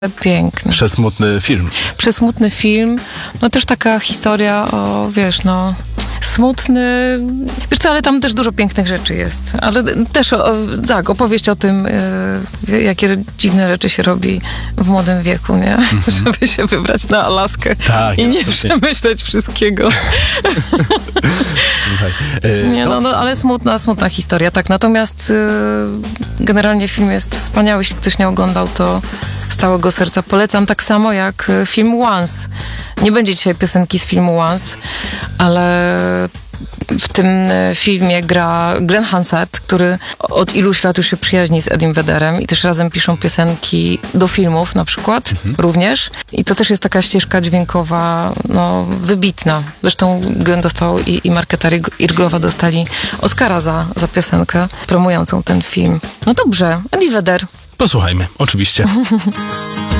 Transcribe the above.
Piękny. Przesmutny film. Przesmutny film. No też taka historia o, wiesz, no... Smutny. Wiesz co, ale tam też dużo pięknych rzeczy jest. Ale też, tak, opowieść o tym, jakie dziwne rzeczy się robi w młodym wieku, nie? Żeby się wybrać na Alaskę i nie przemyśleć wszystkiego. Słuchaj. Nie, no, ale smutna historia, tak. Natomiast generalnie film jest wspaniały. Jeśli ktoś nie oglądał, to z całego serca polecam. Tak samo jak film Once. Nie będzie dzisiaj piosenki z filmu Once, ale w tym filmie gra Glenn Hansard, który od iluś lat już się przyjaźni z Edim Vedderem i też razem piszą piosenki do filmów na przykład również. I to też jest taka ścieżka dźwiękowa, no, wybitna. Zresztą Glenn dostał i Marketa Irglowa dostali Oscara za piosenkę promującą ten film. No dobrze, Eddie Vedder. Posłuchajmy, oczywiście.